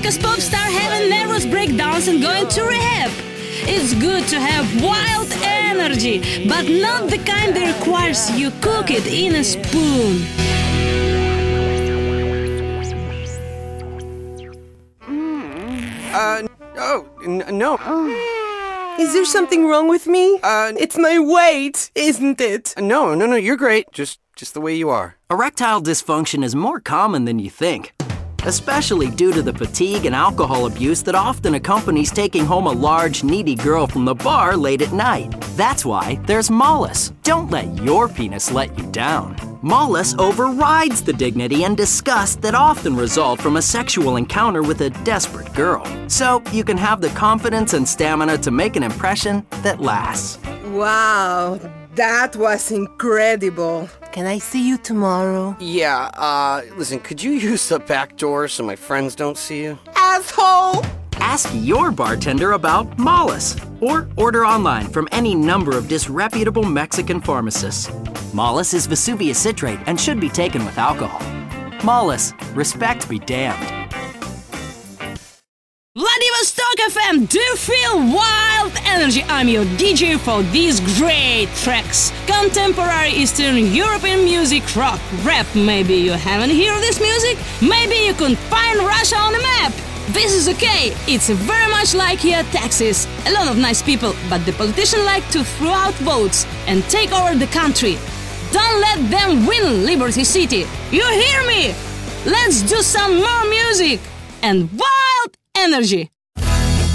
because pop stars having nervous breakdowns and going to rehab. It's good to have wild energy, but not the kind that requires you cook it in a spoon. No. Is there something wrong with me? It's my weight, isn't it? No, you're great. Just the way you are. Erectile dysfunction is more common than you think, especially due to the fatigue and alcohol abuse that often accompanies taking home a large, needy girl from the bar late at night. That's why there's Mollus. Don't let your penis let you down. Mollus overrides the dignity and disgust that often result from a sexual encounter with a desperate girl. So you can have the confidence and stamina to make an impression that lasts. Wow, that was incredible. Can I see you tomorrow? Yeah, listen, could you use the back door so my friends don't see you? Asshole! Ask your bartender about Mollus, or order online from any number of disreputable Mexican pharmacists. Mollus is Vesuvius citrate and should be taken with alcohol. Mollus, respect be damned. Vladivostok FM, do you feel wild energy? I'm your DJ for these great tracks. Contemporary Eastern European music, rock, rap. Maybe you haven't heard this music? Maybe you couldn't find Russia on the map. This is okay, it's very much like here Texas. A lot of nice people, but the politicians like to throw out votes and take over the country. Don't let them win Liberty City. You hear me? Let's do some more music and wild energy.